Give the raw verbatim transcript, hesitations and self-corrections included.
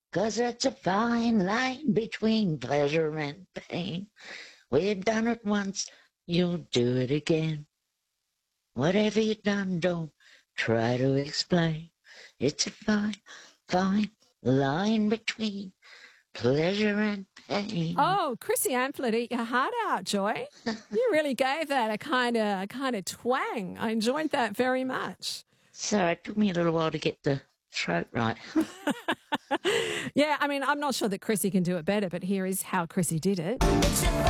'Cause it's a fine line between pleasure and pain. We've done it once, you'll do it again. Whatever you've done, don't try to explain. It's a fine, fine line between pleasure and pain. Oh, Chrissy Amphlett, eat your heart out, Joy. You really gave that a kind of a kind of twang. I enjoyed that very much. So it took me a little while to get the throat right. Yeah, I mean, I'm not sure that Chrissy can do it better, but here is how Chrissy did it.